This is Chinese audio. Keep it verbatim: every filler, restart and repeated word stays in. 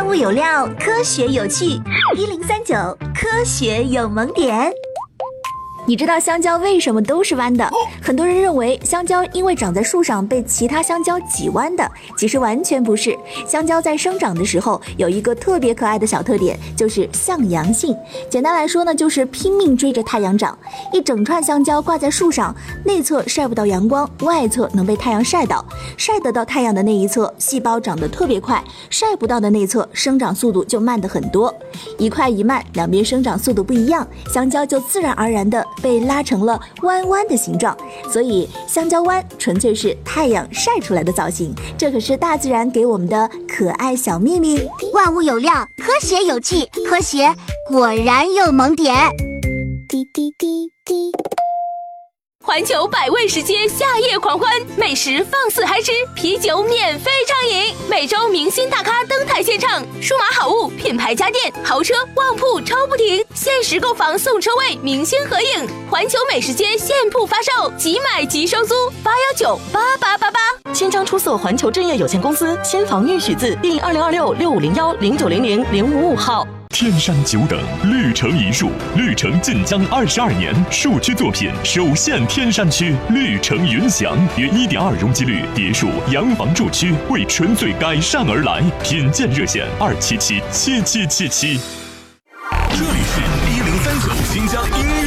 物有料，科学有趣。一零三九科学有萌点。 你知道香蕉为什么都是弯的？很多人认为香蕉因为长在树上被其他香蕉挤弯的，其实完全不是。香蕉在生长的时候有一个特别可爱的小特点，就是向阳性。简单来说呢，就是拼命追着太阳长。一整串香蕉挂在树上，内侧晒不到阳光，外侧能被太阳晒到。晒得到太阳的那一侧，细胞长得特别快；晒不到的那侧，生长速度就慢得很多。一快一慢，两边生长速度不一样，香蕉就自然而然的被拉成了弯弯的形状，所以香蕉弯纯粹是太阳晒出来的造型，这可是大自然给我们的可爱小秘密。 万物有料，科学有趣，科学果然有萌点。 滴滴滴滴。 环球百味食街夏夜狂欢，美食放肆嗨吃，啤酒免费畅饮，每周明星大咖登台献唱，数码好物、品牌家电、豪车、旺铺超不停，限时购房送车位，明星合影。环球美食街现铺发售，即买即收租，八幺九八八八八。 千张出售环球正业有限公司先房预许字第二零二六六五零幺零九零零零五五号。 天山久等，绿城一树，绿城晋江二十二年，树区作品首现天山区，绿城云翔，约一点二容积率别墅洋房住区，为纯粹改善而来，品鉴热线二七七七七七七。这里是